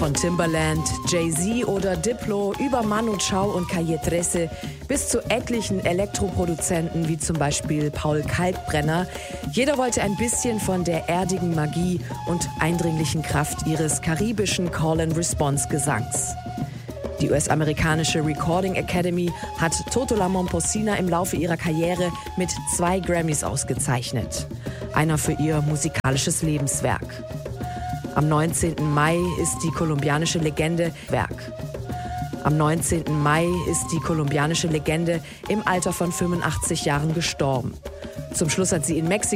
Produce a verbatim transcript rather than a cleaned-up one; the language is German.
Von Timbaland, Jay-Z oder Diplo über Manu Chao und Calle trece bis zu etlichen Elektroproduzenten wie zum Beispiel Paul Kalkbrenner. Jeder wollte ein bisschen von der erdigen Magie und eindringlichen Kraft ihres karibischen Call-and-Response-Gesangs. Die U S-amerikanische Recording Academy hat Totola Momposina im Laufe ihrer Karriere mit zwei Grammys ausgezeichnet. Einer für ihr musikalisches Lebenswerk. Am neunzehnten Mai ist die kolumbianische Legende Werk. Am neunzehnten Mai ist die kolumbianische Legende im Alter von fünfundachtzig Jahren gestorben. Zum Schluss hat sie in Mexiko